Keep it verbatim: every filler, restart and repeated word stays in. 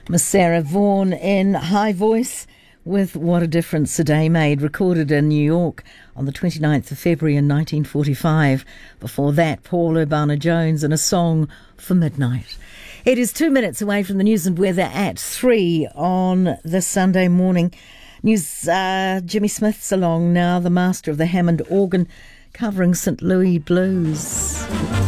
Miss Sarah Vaughan in High Voice with What a Difference a Day Made, recorded in New York on the twenty-ninth of February in nineteen forty-five. Before that, Paul Urbana-Jones and A Song for Midnight. It is two minutes away from the news and weather at three on this Sunday morning. News, uh, Jimmy Smith's along now, the master of the Hammond organ, covering Saint Louis blues.